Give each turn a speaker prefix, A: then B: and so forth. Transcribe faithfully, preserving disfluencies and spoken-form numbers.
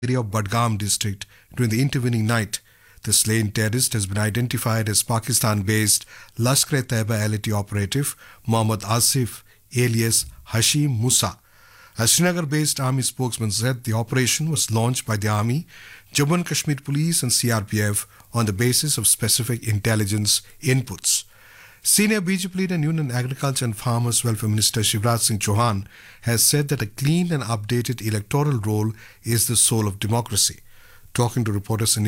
A: area of Budgam district during the intervening night. The slain terrorist has been identified as Pakistan-based Lashkar-e-Taiba L A T operative Mohammad Asif alias Hashim Musa. A Srinagar-based army spokesman said the operation was launched by the army, Jammu and Kashmir Police and C R P F on the basis of specific intelligence inputs. Senior B J P leader and Union Agriculture and Farmers Welfare Minister Shivraj Singh Chauhan has said that a clean and updated electoral roll is the soul of democracy. Talking to reporters in